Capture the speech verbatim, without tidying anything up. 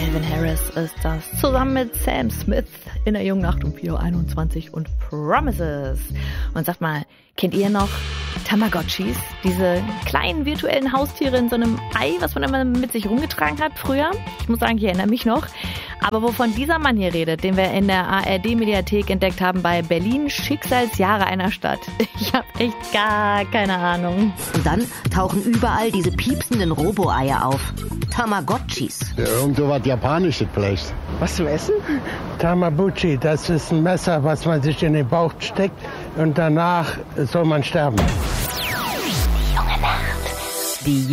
Calvin Harris ist das, zusammen mit Sam Smith in der jungen Nacht um vier Uhr einundzwanzig und Promises. Und sagt mal, kennt ihr noch Tamagotchis? Diese kleinen virtuellen Haustiere in so einem Ei, was man immer mit sich rumgetragen hat früher? Ich muss sagen, ich erinnere mich noch. Aber wovon dieser Mann hier redet, den wir in der A R D-Mediathek entdeckt haben bei Berlin Schicksalsjahre einer Stadt. Ich habe echt gar keine Ahnung. Und dann tauchen überall diese piepsenden Robo-Eier auf. Tamagotchis. Ja, irgend was Japanisches vielleicht. Was zum Essen? Tamabuchi, das ist ein Messer, was man sich in den Bauch steckt und danach soll man sterben. Die junge Nacht. Die